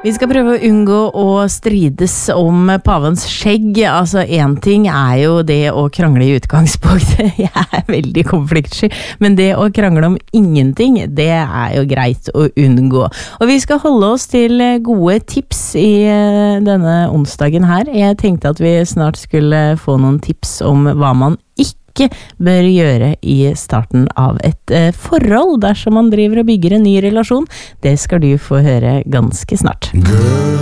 Vi skal prøve å unngå å strides om pavens skjegg. Altså, en ting jo det å krangle i utgangspunktet. Jeg veldig konfliktsky, men det å krangle om ingenting, det jo greit å unngå. Og vi skal holde oss til gode tips i denne onsdagen her. Jeg tenkte at vi snart skulle få noen tips om hva man ikke bør gjøre i starten av et forhold dersom man driver og bygger en ny relasjon. Det skal du få høre ganske snart.